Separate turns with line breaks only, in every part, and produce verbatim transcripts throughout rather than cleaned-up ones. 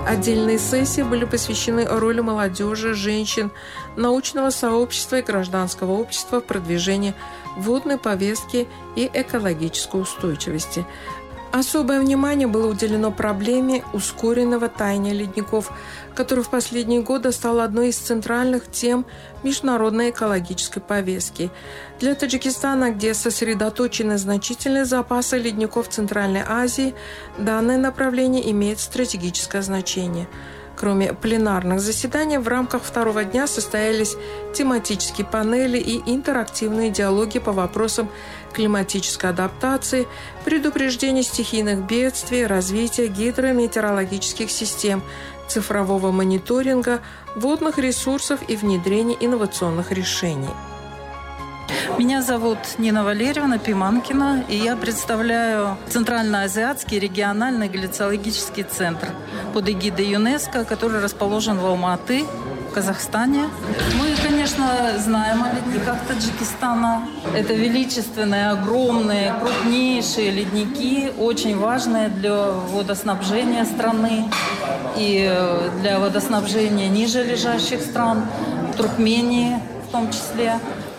Отдельные сессии были посвящены роли молодежи, женщин, научного сообщества и гражданского общества в продвижении водной повестки и экологической устойчивости. Особое внимание было уделено проблеме ускоренного таяния ледников, которое в последние годы стало одной из центральных тем международной экологической повестки. Для Таджикистана, где сосредоточены значительные запасы ледников в Центральной Азии, данное направление имеет стратегическое значение. Кроме пленарных заседаний, в рамках второго дня состоялись тематические панели и интерактивные диалоги по вопросам климатической адаптации, предупреждения стихийных бедствий, развития гидрометеорологических систем, цифрового мониторинга, водных ресурсов и внедрения инновационных решений.
Меня зовут Нина Валерьевна Пиманкина, и я представляю Центральноазиатский региональный галлициологический центр под эгидой ЮНЕСКО, который расположен в Алма-Аты, в Казахстане. Мы, конечно, знаем о ледниках Таджикистана. Это величественные, огромные, крупнейшие ледники, очень важные для водоснабжения страны и для водоснабжения ниже лежащих стран, Туркмении в том числе.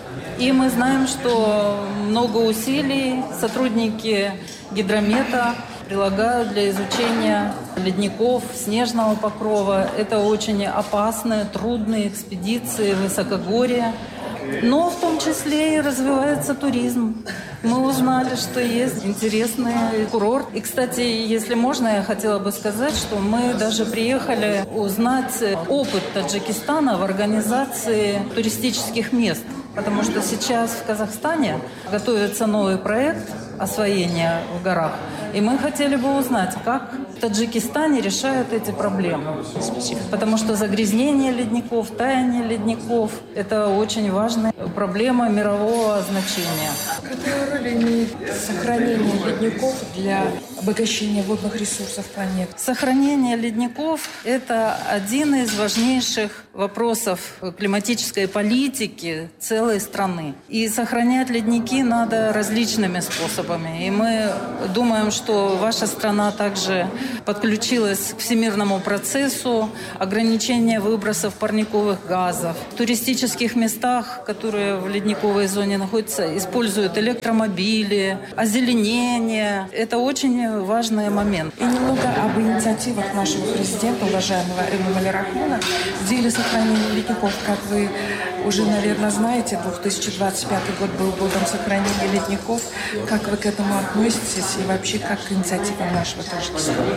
И мы знаем, что много усилий сотрудники гидромета прилагают для изучения ледников, снежного покрова. Это очень опасные, трудные экспедиции, высокогорья. Но в том числе и развивается туризм. Мы узнали, что есть интересный курорт. И, кстати, если можно, я хотела бы сказать, что мы даже приехали узнать опыт Таджикистана в организации туристических мест. Потому что сейчас в Казахстане готовится новый проект освоения в горах. И мы хотели бы узнать, как в Таджикистане решают эти проблемы. Спасибо. Потому что загрязнение ледников, таяние ледников – это очень важная проблема мирового значения.
Какую роль имеет сохранение ледников для обогащения водных ресурсов планеты?
Сохранение ледников – это один из важнейших вопросов климатической политики целой страны. И сохранять ледники надо различными способами. И мы думаем, что ваша страна также подключилась к всемирному процессу ограничения выбросов парниковых газов. В туристических местах, которые в ледниковой зоне находятся, используют электромобили, озеленение. Это очень важный момент.
И немного об инициативах нашего президента, уважаемого Эмомали Рахмона, в деле сохранения ледников. Как вы уже, наверное, знаете, две тысячи двадцать пятый год был годом сохранения ледников. Как вы к этому относитесь и вообще как к инициативам нашего Таджикистана?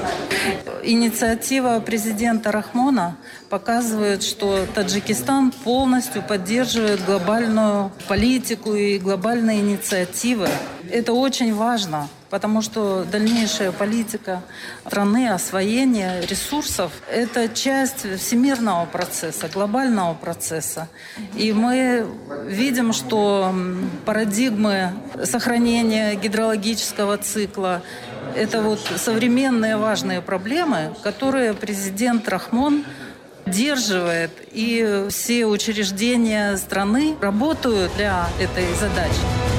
Инициатива президента Рахмона показывает, что Таджикистан полностью поддерживает глобальную политику и глобальные инициативы. Это очень важно, потому что дальнейшая политика страны, освоение ресурсов – это часть всемирного процесса, глобального процесса. И мы видим, что парадигмы сохранения гидрологического цикла – это вот современные важные проблемы, которые президент Рахмон поддерживает, и все учреждения страны работают для этой задачи.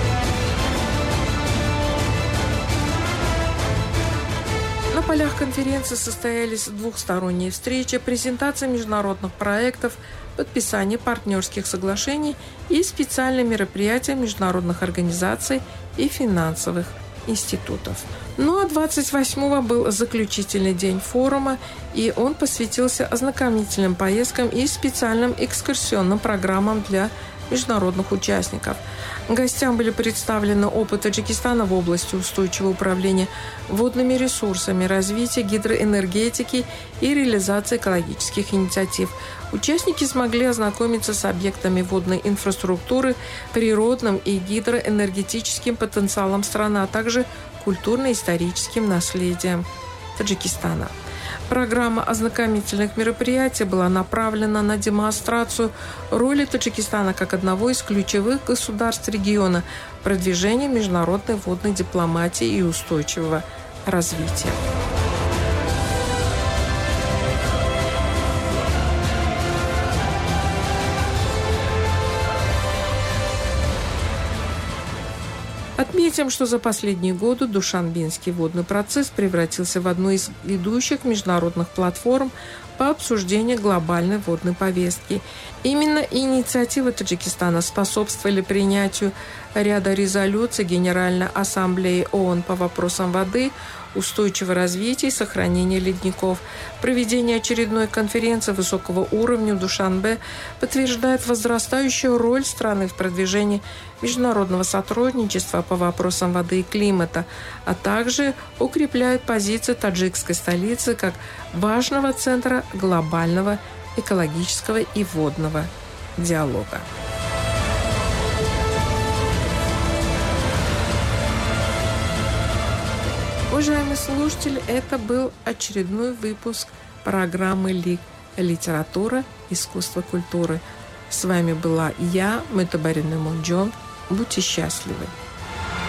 На полях конференции состоялись двухсторонние встречи, презентация международных проектов, подписание партнерских соглашений и специальные мероприятия международных организаций и финансовых институтов. Ну а двадцать восьмого был заключительный день форума, и он посвятился ознакомительным поездкам и специальным экскурсионным программам для международных участников. Гостям были представлены опыт Таджикистана в области устойчивого управления водными ресурсами, развития гидроэнергетики и реализации экологических инициатив. Участники смогли ознакомиться с объектами водной инфраструктуры, природным и гидроэнергетическим потенциалом страны, а также культурно-историческим наследием Таджикистана. Программа ознакомительных мероприятий была направлена на демонстрацию роли Таджикистана как одного из ключевых государств региона в продвижении международной водной дипломатии и устойчивого развития. Отметим, что за последние годы Душанбинский водный процесс превратился в одну из ведущих международных платформ по обсуждению глобальной водной повестки. Именно инициативы Таджикистана способствовали принятию ряда резолюций Генеральной Ассамблеи ООН по вопросам воды, устойчивого развития и сохранения ледников. Проведение очередной конференции высокого уровня в Душанбе подтверждает возрастающую роль страны в продвижении международного сотрудничества по вопросам воды и климата, а также укрепляет позиции таджикской столицы как важного центра глобального экологического и водного диалога. Уважаемые слушатели, это был очередной выпуск программы «Лик. Литература, искусство, культуры». С вами была я, Мытабарина Мунджон. Будьте счастливы!